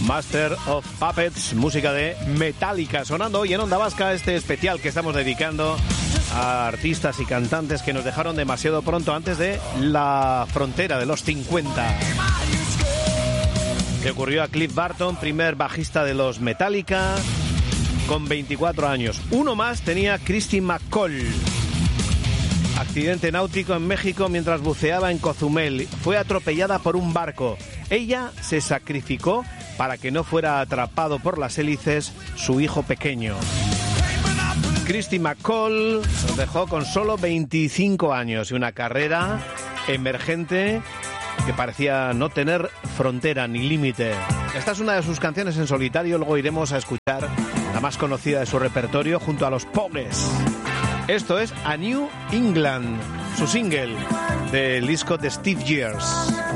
Master of Puppets, música de Metallica, sonando hoy en Onda Vasca, este especial que estamos dedicando a artistas y cantantes que nos dejaron demasiado pronto, antes de la frontera de los 50. Le ocurrió a Cliff Burton, primer bajista de los Metallica, con 24 años. Uno más tenía Kirsty McCall. Accidente náutico en México mientras buceaba en Cozumel. Fue atropellada por un barco. Ella se sacrificó para que no fuera atrapado por las hélices su hijo pequeño. Kirsty McCall nos dejó con solo 25 años y una carrera emergente que parecía no tener frontera ni límite. Esta es una de sus canciones en solitario, luego iremos a escuchar la más conocida de su repertorio junto a los Pogues. Esto es A New England, su single del disco de Steve Gears.